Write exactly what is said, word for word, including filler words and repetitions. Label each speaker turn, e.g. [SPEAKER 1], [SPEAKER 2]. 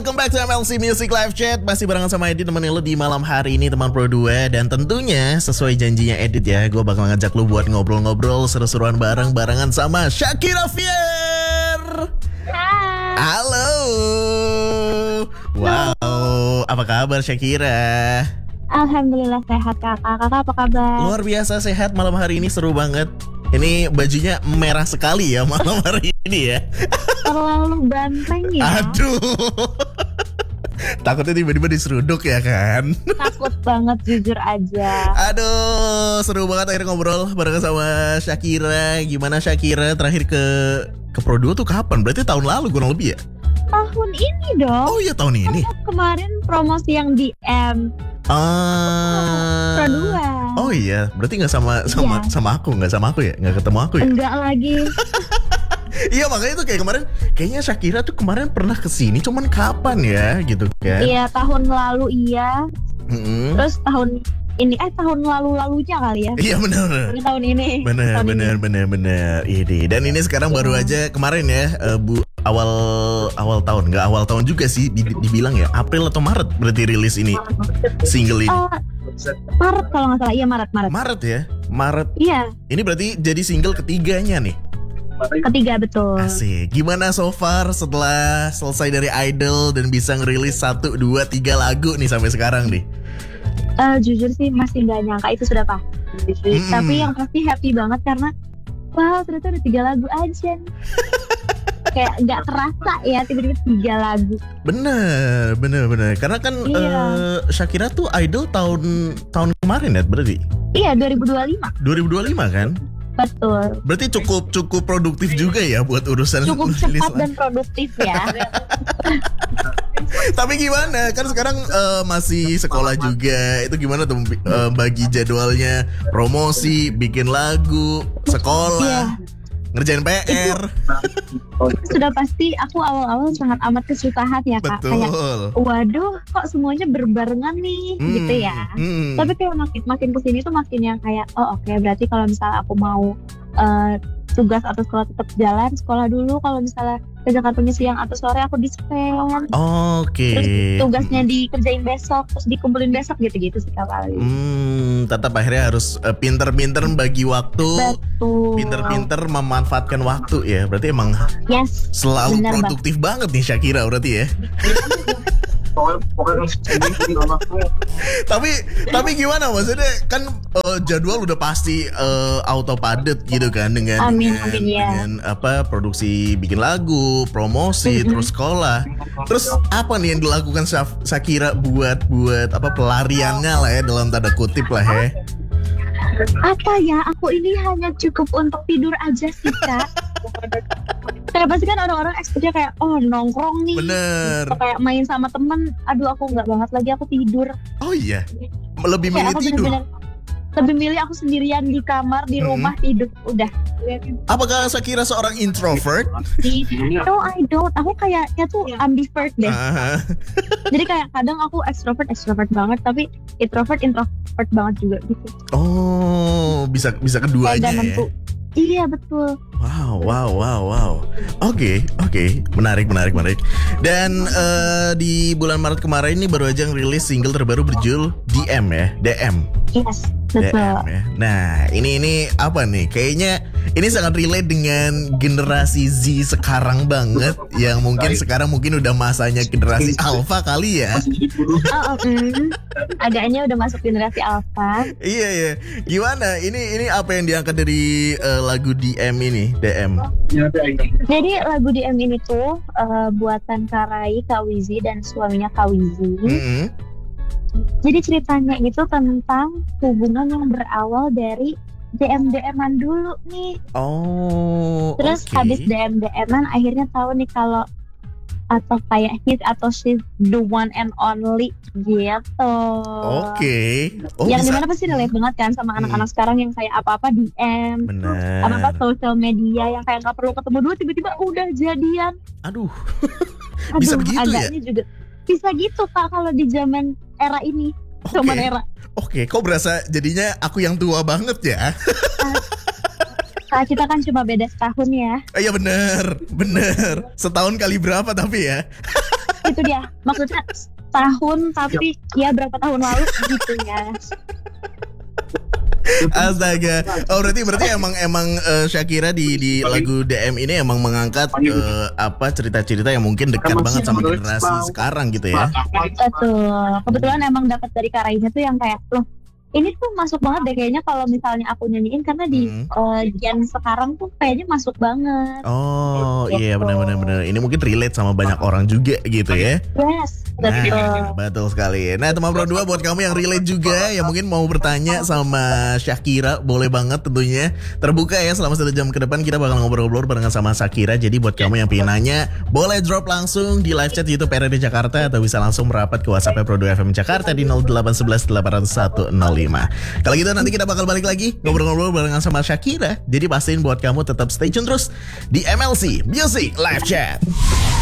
[SPEAKER 1] welcome back to M L C Music Live Chat. Masih barengan sama Edit temenin lo di malam hari ini teman Pro dua. Dan tentunya sesuai janjinya Edit ya, gue bakal ngajak lo buat ngobrol-ngobrol seru-seruan bareng-barengan sama Shakira Fier.
[SPEAKER 2] Hai.
[SPEAKER 1] Halo. Wow, apa kabar Shakira?
[SPEAKER 2] Alhamdulillah sehat kakak. Kakak apa kabar?
[SPEAKER 1] Luar biasa sehat, malam hari ini seru banget. Ini bajunya merah sekali ya malam hari ini ya.
[SPEAKER 2] Terlalu banteng ya.
[SPEAKER 1] Aduh. Takutnya tiba-tiba diseruduk ya kan.
[SPEAKER 2] Takut banget jujur aja.
[SPEAKER 1] Aduh, seru banget akhirnya ngobrol bareng sama Shakira. Gimana Shakira terakhir ke ke Pro dua tuh kapan? Berarti tahun lalu kurang lebih ya?
[SPEAKER 2] Tahun ini dong.
[SPEAKER 1] Oh iya tahun ini.
[SPEAKER 2] Kemarin promosi yang D M
[SPEAKER 1] Ah.
[SPEAKER 2] Pro dua.
[SPEAKER 1] Oh iya, berarti nggak sama sama
[SPEAKER 2] Iya.
[SPEAKER 1] sama aku, nggak sama aku ya, nggak ketemu aku ya?
[SPEAKER 2] Enggak lagi.
[SPEAKER 1] Iya makanya tuh kayak kemarin, kayaknya Shakira tuh kemarin pernah kesini, cuman kapan ya gitu kan?
[SPEAKER 2] Iya tahun lalu iya.
[SPEAKER 1] Mm-mm.
[SPEAKER 2] Terus tahun ini eh tahun lalu-lalunya kali ya.
[SPEAKER 1] Iya benar.
[SPEAKER 2] Ini tahun ini.
[SPEAKER 1] Bener,
[SPEAKER 2] Tahun
[SPEAKER 1] bener,
[SPEAKER 2] ini.
[SPEAKER 1] bener, bener. Ini dan ini sekarang baru aja kemarin ya, uh, bu awal awal tahun, nggak awal tahun juga sih, di- dibilang ya April atau Maret berarti rilis ini single ini.
[SPEAKER 2] Oh, Maret kalau nggak salah. Iya Maret Maret.
[SPEAKER 1] Maret ya, Maret.
[SPEAKER 2] Iya
[SPEAKER 1] Ini berarti jadi single ketiganya nih.
[SPEAKER 2] ketiga betul.
[SPEAKER 1] Asik. Gimana so far setelah selesai dari Idol dan bisa ngerilis satu, dua, tiga lagu nih sampai sekarang nih?
[SPEAKER 2] Eh, jujur sih masih nggak nyangka itu sudah pasti.
[SPEAKER 1] Mm-mm.
[SPEAKER 2] Tapi yang pasti happy banget karena wow ternyata udah tiga lagu aja nih. Kayak nggak terasa ya tiba-tiba tiga lagu.
[SPEAKER 1] Bener, bener, bener. Karena kan
[SPEAKER 2] Iya.
[SPEAKER 1] eh, Shakira tuh Idol tahun tahun kemarin ya berarti
[SPEAKER 2] Iya dua ribu dua puluh lima
[SPEAKER 1] dua ribu dua puluh lima kan?
[SPEAKER 2] betul.
[SPEAKER 1] Berarti cukup cukup produktif juga ya buat urusan
[SPEAKER 2] Cukup
[SPEAKER 1] rilis
[SPEAKER 2] cepat
[SPEAKER 1] lagu.
[SPEAKER 2] dan produktif ya.
[SPEAKER 1] Tapi gimana? Kan sekarang eh, masih sekolah juga. Itu gimana tuh eh, bagi jadwalnya? Promosi, bikin lagu, sekolah, ngerjain P R.
[SPEAKER 2] Sudah pasti aku awal-awal sangat amat kesusahan ya kak. Kayak
[SPEAKER 1] Betul.
[SPEAKER 2] waduh kok semuanya berbarengan nih
[SPEAKER 1] Hmm,
[SPEAKER 2] gitu ya.
[SPEAKER 1] hmm.
[SPEAKER 2] Tapi kayak makin makin kesini tuh makin yang kayak oh oke berarti kalau misalnya aku mau eh, tugas atau sekolah tetap jalan sekolah dulu, kalau misalnya ke Jakartanya siang atau sore aku dispen,
[SPEAKER 1] Oke.
[SPEAKER 2] terus tugasnya dikerjain besok terus dikumpulin besok gitu-gitu sih kak paling.
[SPEAKER 1] Hmm, tetap akhirnya harus eh, pinter-pinter bagi waktu,
[SPEAKER 2] Betul.
[SPEAKER 1] pinter-pinter memanfaatkan waktu ya. Berarti emang
[SPEAKER 2] Yes.
[SPEAKER 1] selalu
[SPEAKER 2] Bener
[SPEAKER 1] produktif banget nih Shakira berarti ya. Tapi tapi gimana maksudnya kan eh, jadwal udah pasti eh, auto padet gitu kan dengan
[SPEAKER 2] Amin,
[SPEAKER 1] dengan,
[SPEAKER 2] amin, ya.
[SPEAKER 1] dengan apa produksi bikin lagu, promosi,
[SPEAKER 2] Mm-mm.
[SPEAKER 1] terus sekolah. Terus apa nih yang dilakukan Shaf- Shakira buat buat apa pelariannya lah ya dalam tanda kutip lah ya.
[SPEAKER 2] Apa ya, aku ini hanya cukup untuk tidur aja sih kak. Kayak pasti kan orang-orang ekspeknya kayak oh nongkrong nih,
[SPEAKER 1] Bener.
[SPEAKER 2] atau kayak main sama temen. Aduh aku nggak banget lagi, aku tidur.
[SPEAKER 1] Oh iya. Lebih milih
[SPEAKER 2] Kayak aku
[SPEAKER 1] tidur.
[SPEAKER 2] bener-bener lebih milih aku sendirian di kamar di
[SPEAKER 1] Mm-mm.
[SPEAKER 2] rumah tidur udah.
[SPEAKER 1] Apakah Shakira seorang introvert?
[SPEAKER 2] No I don't, aku kayaknya tuh ambivert deh.
[SPEAKER 1] Ah,
[SPEAKER 2] Jadi kayak kadang aku extrovert extrovert banget, tapi introvert introvert banget juga gitu.
[SPEAKER 1] oh, bisa bisa
[SPEAKER 2] Kayak
[SPEAKER 1] keduanya
[SPEAKER 2] gak
[SPEAKER 1] ya.
[SPEAKER 2] nentu. Iya betul.
[SPEAKER 1] Wow, wow, wow, wow. Oke, oke, menarik, menarik, menarik. Dan eh, di bulan Maret kemarin ini baru aja ngerilis single terbaru berjudul D M ya, D M.
[SPEAKER 2] Yes
[SPEAKER 1] D
[SPEAKER 2] betul.
[SPEAKER 1] M ya. Nah, ini ini apa nih? Kayaknya ini sangat relate dengan generasi Z sekarang banget, yang mungkin sekarang mungkin udah masanya generasi Alpha kali ya.
[SPEAKER 2] Oh, oh, mm. Agaknya udah masuk generasi alpha.
[SPEAKER 1] Iya iya. Gimana? Ini ini apa yang diangkat dari eh, lagu D M ini? D M.
[SPEAKER 2] Jadi lagu D M ini tuh eh, buatan Karai, Kak Wizi dan suaminya Kak Wizi.
[SPEAKER 1] Mm-mm.
[SPEAKER 2] Jadi ceritanya itu tentang hubungan yang berawal dari D M D M-an dulu nih.
[SPEAKER 1] Oh.
[SPEAKER 2] Terus
[SPEAKER 1] oke.
[SPEAKER 2] habis D M D M-an akhirnya tahu nih kalau atau kayak he's atau she's the one and only gitu.
[SPEAKER 1] Oke. Oh,
[SPEAKER 2] yang
[SPEAKER 1] bisa.
[SPEAKER 2] dimana pasti relate banget kan sama
[SPEAKER 1] Hmm.
[SPEAKER 2] anak-anak sekarang yang kayak apa-apa D M,
[SPEAKER 1] Benar.
[SPEAKER 2] apa-apa sosial media yang kayak nggak perlu ketemu dulu tiba-tiba udah jadian.
[SPEAKER 1] Aduh.
[SPEAKER 2] Aduh,
[SPEAKER 1] Bisa begitu ya?
[SPEAKER 2] agaknya juga bisa gitu Pak kalau di zaman era ini,
[SPEAKER 1] Oke.
[SPEAKER 2] zaman era.
[SPEAKER 1] Oke, kok berasa jadinya aku yang tua banget ya?
[SPEAKER 2] Nah, kita kan cuma beda setahun ya.
[SPEAKER 1] Iya bener, bener. Setahun kali berapa tapi ya?
[SPEAKER 2] Itu dia, maksudnya tahun tapi ya berapa tahun lalu gitu ya.
[SPEAKER 1] Astaga. Oh berarti berarti emang emang uh, Shakira di di lagu D M ini emang mengangkat uh, apa cerita-cerita yang mungkin dekat banget sama generasi sekarang gitu ya.
[SPEAKER 2] Betul. Kebetulan emang dapat dari Karainya tuh yang kayak loh, ini tuh masuk banget deh kayaknya kalau misalnya aku nyanyiin, karena di
[SPEAKER 1] Hmm.
[SPEAKER 2] uh, gen sekarang tuh kayaknya masuk banget.
[SPEAKER 1] Oh
[SPEAKER 2] Gitu.
[SPEAKER 1] iya benar-benar benar. Ini mungkin relate sama banyak orang juga gitu ya.
[SPEAKER 2] Yes, betul.
[SPEAKER 1] Nah, betul sekali. Nah, teman Pro dua buat kamu yang relate juga, yang mungkin mau bertanya sama Shakira, boleh banget tentunya. Terbuka ya, selama satu jam ke depan kita bakal ngobrol-ngobrol barengan sama Shakira. Jadi buat kamu yang pengen nanya, boleh drop langsung di live chat YouTube R R D Jakarta, atau bisa langsung merapat ke WhatsApp Pro dua F M Jakarta di nol delapan satu satu delapan nol satu nol lima. Kalau gitu nanti kita bakal balik lagi ngobrol-ngobrol barengan sama Shakira. Jadi pastiin buat kamu tetap stay tune terus di M L C Music Live Chat.